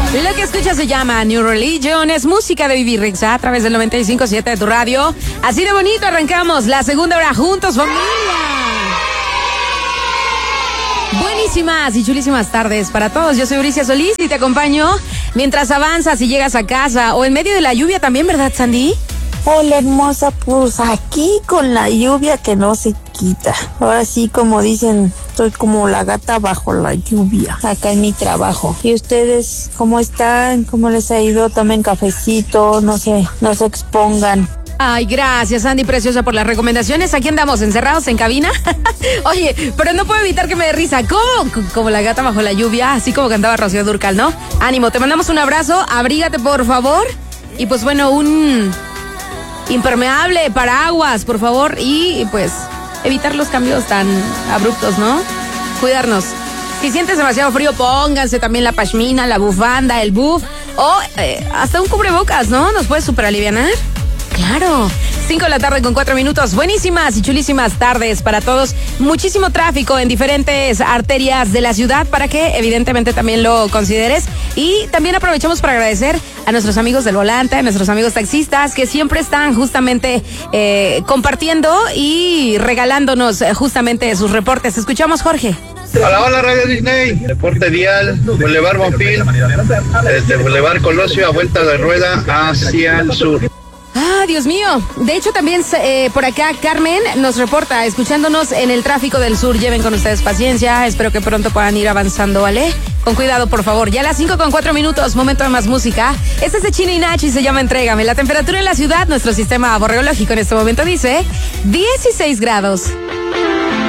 Lo que escuchas se llama New Religion, es música de Vivi Rixa a través del 95.7 de tu radio. Así de bonito arrancamos la segunda hora juntos, familia. Buenísimas y chulísimas tardes para todos. Yo soy Bricia Solís y te acompaño mientras avanzas y llegas a casa o en medio de la lluvia también, ¿verdad, Sandy? Hola, hermosa, pues aquí con la lluvia que no se quita. Ahora sí, como dicen, estoy como la gata bajo la lluvia, acá en mi trabajo. ¿Y ustedes cómo están? ¿Cómo les ha ido? Tomen cafecito, no se expongan. Ay, gracias, Sandy, preciosa, por las recomendaciones. Aquí andamos encerrados en cabina. Oye, pero no puedo evitar que me dé risa. ¿Cómo? Como la gata bajo la lluvia, así como cantaba Rocío Dúrcal, ¿no? Ánimo, te mandamos un abrazo, abrígate, por favor. Y pues bueno, un impermeable, paraguas, por favor. Y pues evitar los cambios tan abruptos, ¿no? Cuidarnos. Si sientes demasiado frío, pónganse también la pashmina, la bufanda, el buff o hasta un cubrebocas, ¿no? Nos puede súper alivianar. Claro, 5 de la tarde con 4 minutos. Buenísimas y chulísimas tardes para todos. Muchísimo tráfico en diferentes arterias de la ciudad para que evidentemente también lo consideres. Y también aprovechamos para agradecer a nuestros amigos del volante, a nuestros amigos taxistas que siempre están justamente compartiendo y regalándonos justamente sus reportes. Escuchamos, Jorge. Hola Radio Disney, reporte vial, Boulevard Bonfil, desde Boulevard Colosio a vuelta de rueda hacia el sur. Ah, Dios mío. De hecho, también por acá Carmen nos reporta, escuchándonos en el tráfico del sur. Lleven con ustedes paciencia. Espero que pronto puedan ir avanzando, ¿vale? Con cuidado, por favor. Ya a las 5 con 4 minutos, momento de más música. Este es de Chino y Nacho y se llama Entrégame. La temperatura en la ciudad, nuestro sistema borreológico en este momento dice 16 grados.